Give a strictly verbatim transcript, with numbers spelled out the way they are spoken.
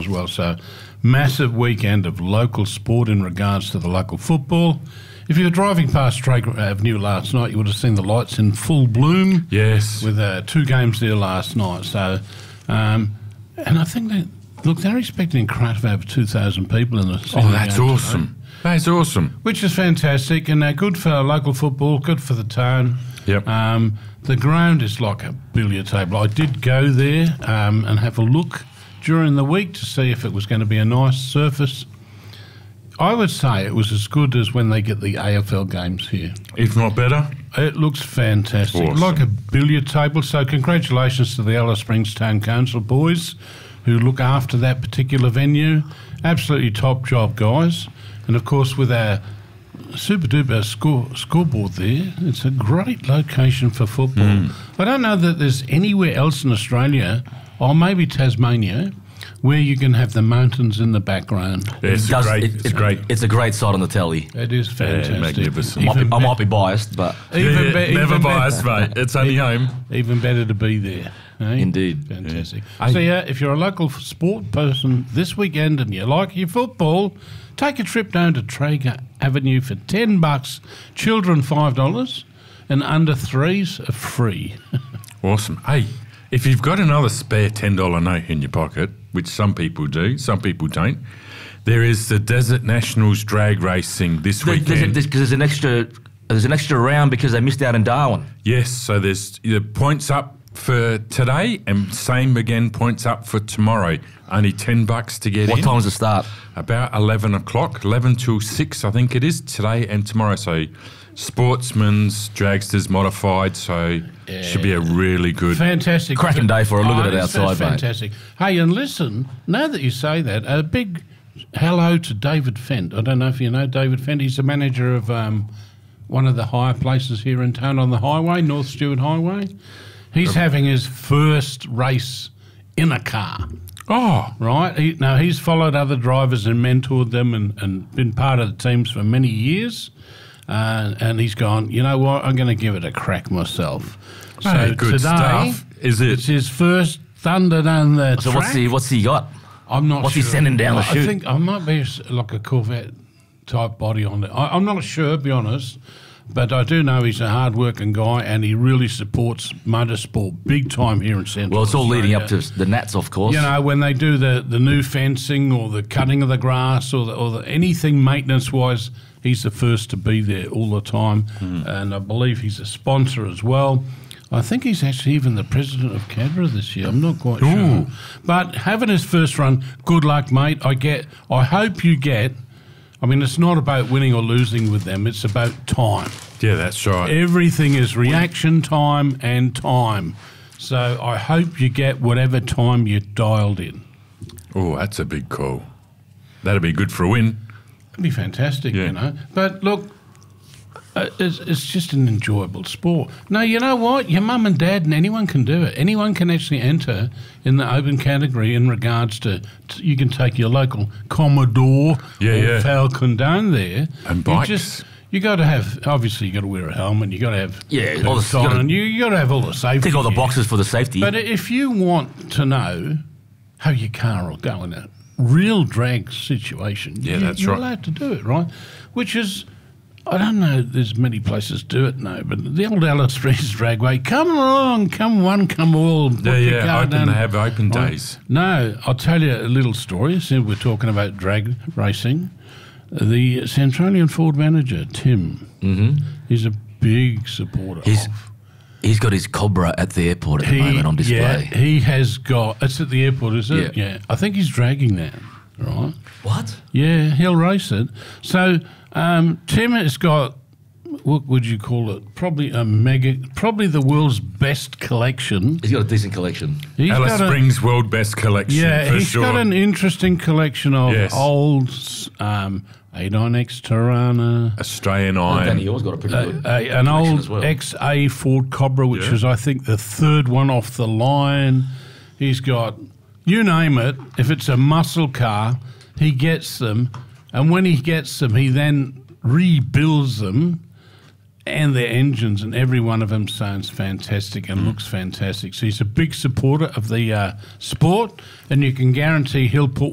as well. So massive weekend of local sport in regards to the local football. If you were driving past Drake Avenue last night, you would have seen the lights in full bloom. Yes. With uh, two games there last night. So, um, and I think they, look, they're expecting a crowd of over two thousand people in the city. Oh, that's awesome. That's awesome. Which is fantastic, and uh, good for local football, good for the town. Yep. Um, the ground is like a billiard table. I did go there um, and have a look during the week to see if it was going to be a nice surface. I would say it was as good as when they get the A F L games here. If not better. It looks fantastic, Awesome. like a billiard table. So congratulations to the Alice Springs Town Council boys who look after that particular venue. Absolutely top job, guys. And of course, with our super duper score, scoreboard there, it's a great location for football. Mm. I don't know that there's anywhere else in Australia, or maybe Tasmania, where you can have the mountains in the background. Yeah, it's, Does- great, it- it's it- great. It's a great sight on the telly. It is fantastic. magnificent. I might, Even, be, I be- might be biased, but even, Yeah, be- never even biased, better- mate. It's only home. Even better to be there. eh? Indeed. Fantastic. Yeah. So, yeah, if you're a local f- sport person this weekend and you like your football, take a trip down to Traeger Avenue for ten bucks. Children five dollars and under threes are free. Awesome. Hey, if you've got another spare ten dollar note in your pocket, which some people do, some people don't, there is the Desert Nationals drag racing this There- there's, a- weekend. there's, 'cause there's an extra there's an extra round because they missed out in Darwin. Yes, so there's the points up for today and same again points up for tomorrow. Only ten bucks to get What in. time does it start? About eleven o'clock, eleven till six, I think it is, today and tomorrow. So, sportsman's, dragsters, modified. So, should be a really good. Fantastic. Cracking day for a look at it it's- outside, it's mate. fantastic. Hey, and listen, now that you say that, a big hello to David Fent. I don't know if you know David Fent. He's the manager of um, one of the higher places here in town on the highway, North Stewart Highway. He's having his first race in a car. Oh, Right? He, now, he's followed other drivers and mentored them and, and been part of the teams for many years. Uh, and he's gone, you know what, I'm going to give it a crack myself. So Hey, good today, stuff. Is it- It's his first Thunder down the So track. what's he what's he got? I'm not what's sure. he sending down the I chute? think I might be s- like a Corvette type body on it. I, I'm not sure, to be honest. But I do know he's a hard-working guy and he really supports motorsport big time here in Central Well, it's all leading up Australia. to the Nats, of course. You know, when they do the, the new fencing or the cutting of the grass or, the, or the, anything maintenance-wise, he's the first to be there all the time. Hmm. And I believe he's a sponsor as well. I think he's actually even the president of Cadra this year. I'm not quite Ooh. sure. But having his first run, good luck, mate. I get. I hope you get. I mean, it's not about winning or losing with them. It's about time. yeah, that's right. Everything is reaction time and time. So I hope you get whatever time you dialed in. Oh, that's a big call. That'd be good for a win. It'd be fantastic, Yeah. you know. But look, uh, it's, it's just an enjoyable sport. No, you know what? Your mum and dad and anyone can do it. Anyone can actually enter in the open category in regards to, to you can take your local Commodore Yeah, or yeah. Falcon down there. And You bikes. just you got to have obviously you got to wear a helmet. You got to have Yeah, boots all the- you on, gotta- and you you got to have all the safety. Tick all the gear. boxes for the safety. But if you want to know how your car will go in a real drag situation, Yeah, you, that's you're right. allowed to do it, right? Which is, I don't know, there's many places do it now, but the old Alice Springs Dragway, come along, come one, come all. put Yeah, your yeah, car open, down. they have open Right. days. No, I'll tell you a little story. Since we're talking about drag racing, the Centralian Ford manager, Tim, mm-hmm. he's a big supporter He's- of. He's got his Cobra at the airport at the moment on display. Yeah, he has got. It's at the airport, is it? Yeah. Yeah. I think he's dragging that, right? What? Yeah, he'll race it. So um, Tim has got. What would you call it? Probably a mega. Probably the world's best collection. He's got a decent collection. He's Alice got a- Springs World Best Collection, Yeah, for he's sure. got an interesting collection of Yes. old um, A nine X Tirana. Australian Well, Iron. Danny Yours got a pretty good A, an collection old as well. X A Ford Cobra, which Yeah. is, I think, the third one off the line. He's got, you name it, if it's a muscle car, he gets them. And when he gets them, he then rebuilds them and their engines, and every one of them sounds fantastic and looks fantastic. So he's a big supporter of the uh, sport, and you can guarantee he'll put